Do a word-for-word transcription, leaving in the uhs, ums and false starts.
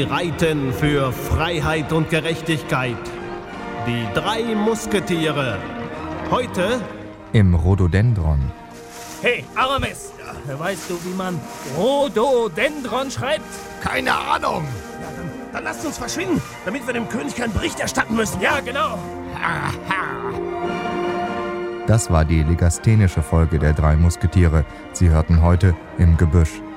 Sie reiten für Freiheit und Gerechtigkeit. Die drei Musketiere. Heute im Rhododendron. Hey, Aramis, ja. Weißt du, wie man Rhododendron schreibt? Keine Ahnung. Ja, dann, dann lasst uns verschwinden, damit wir dem König keinen Bericht erstatten müssen. Ja, genau. Ha, ha. Das war die legasthenische Folge der drei Musketiere. Sie hörten heute im Gebüsch.